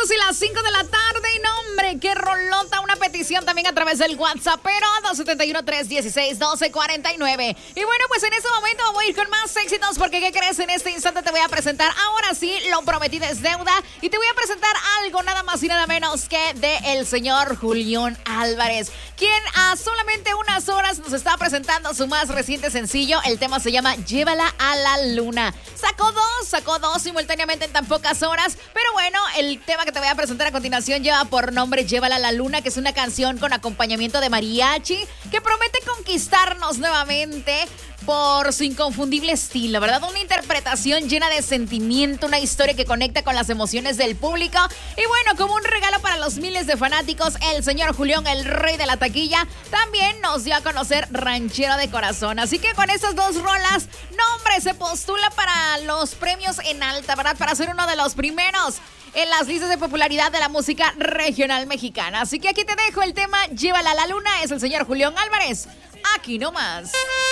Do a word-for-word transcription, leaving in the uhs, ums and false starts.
minutos y las cinco de la tarde. Y no, hombre, qué rolota. Una petición también a través del WhatsApp, pero dos siete uno, tres uno seis, uno dos cuatro nueve. Y bueno, pues en este momento voy a ir con más éxitos porque ¿qué crees? En este instante te voy a presentar, ahora sí, lo prometido es deuda. Y te voy a presentar algo nada más y nada menos que de el señor Julián Álvarez, quien a solamente unas horas nos está presentando su más reciente sencillo. El tema se llama Llévala a la Luna. Sacó dos, sacó dos simultáneamente en tan pocas horas. Pero bueno, el tema que te voy a presentar a continuación lleva por nombre Llévala a la Luna, que es una canción con acompañamiento de mariachi que promete conquistarnos nuevamente por su inconfundible estilo, ¿verdad? Una interpretación llena de sentimiento, una historia que conecta con las emociones del público. Y bueno, como un regalo para los miles de fanáticos, el señor Julián, el rey de la taquilla, también nos dio a conocer Ranchero de Corazón. Así que con estas dos rolas, no, hombre, se postula para los premios en alta, ¿verdad? Para ser uno de los primeros en las listas de popularidad de la música regional mexicana. Así que aquí te dejo el tema Llévala a la Luna. Es el señor Julián Álvarez. Aquí nomás.